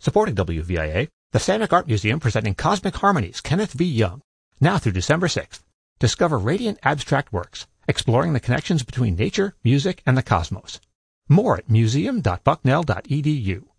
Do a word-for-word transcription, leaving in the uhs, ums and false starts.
Supporting W V I A, the Samick Art Museum presenting Cosmic Harmonies, Kenneth V. Young, now through December sixth. Discover radiant abstract works, exploring the connections between nature, music, and the cosmos. More at museum dot bucknell dot e d u.